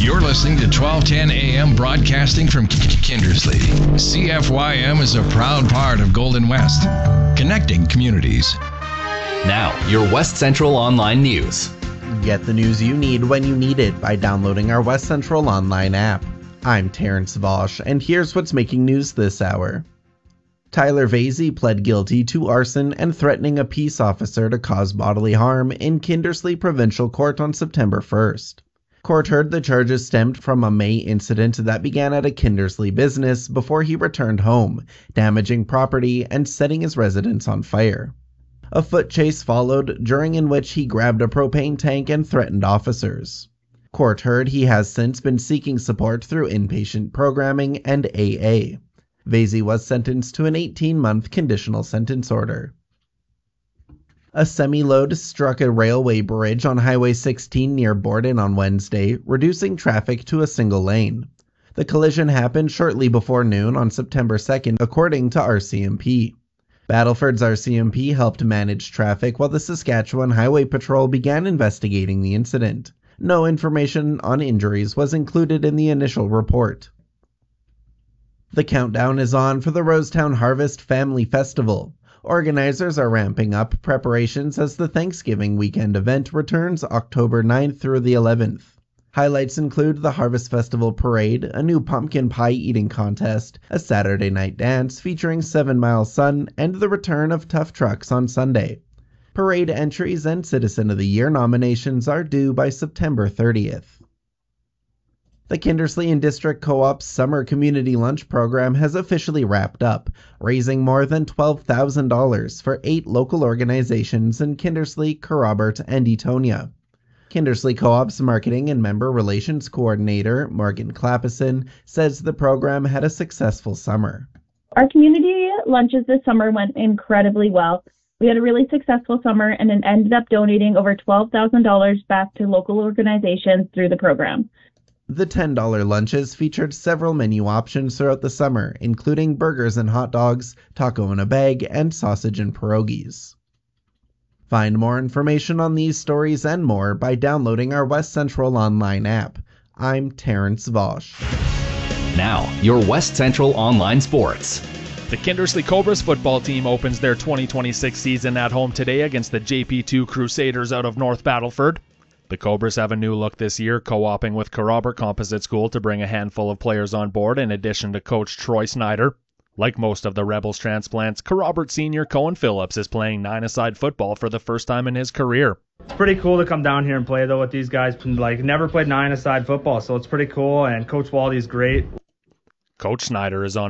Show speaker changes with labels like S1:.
S1: You're listening to 1210 AM broadcasting from Kindersley. CFYM is a proud part of Golden West, connecting communities.
S2: Now, your West Central Online News.
S3: Get the news you need when you need it by downloading our West Central Online app. I'm Terrence Vosch, and here's what's making news this hour. Tyler Vasey pled guilty to arson and threatening a peace officer to cause bodily harm in Kindersley Provincial Court on September 1st. Court heard the charges stemmed from a May incident that began at a Kindersley business before he returned home, damaging property and setting his residence on fire. A foot chase followed, during which he grabbed a propane tank and threatened officers. Court heard he has since been seeking support through inpatient programming and AA. Vasey was sentenced to an 18-month conditional sentence order. A semi-load struck a railway bridge on Highway 16 near Borden on Wednesday, reducing traffic to a single lane. The collision happened shortly before noon on September 2nd, according to RCMP. Battleford's RCMP helped manage traffic while the Saskatchewan Highway Patrol began investigating the incident. No information on injuries was included in the initial report. The countdown is on for the Rosetown Harvest Family Festival. Organizers are ramping up preparations as the Thanksgiving weekend event returns October 9th through the 11th. Highlights include the Harvest Festival Parade, a new pumpkin pie eating contest, a Saturday night dance featuring 7 Mile Sun, and the return of Tough Trucks on Sunday. Parade entries and Citizen of the Year nominations are due by September 30th. The Kindersley and District Co-op's Summer Community Lunch program has officially wrapped up, raising more than $12,000 for 8 local organizations in Kindersley, Kerrobert, and Etonia. Kindersley Co-op's Marketing and Member Relations Coordinator, Morgan Clappison, says the program had a successful summer.
S4: Our community lunches this summer went incredibly well. We had a really successful summer and it ended up donating over $12,000 back to local organizations through the program.
S3: The $10 lunches featured several menu options throughout the summer, including burgers and hot dogs, taco in a bag, and sausage and pierogies. Find more information on these stories and more by downloading our West Central Online app. I'm Terrence Vosch.
S2: Now, your West Central Online Sports.
S5: The Kindersley Cobras football team opens their 2026 season at home today against the JP2 Crusaders out of North Battleford. The Cobras have a new look this year, co-oping with Kerrobert Composite School to bring a handful of players on board in addition to coach Troy Snyder. Like most of the Rebels transplants, Kerrobert senior Cohen Phillips is playing 9-a-side football for the first time in his career.
S6: It's pretty cool to come down here and play though with these guys. Never played 9-a-side football, so it's pretty cool, and Coach Waldy's great.
S5: Coach Snyder is on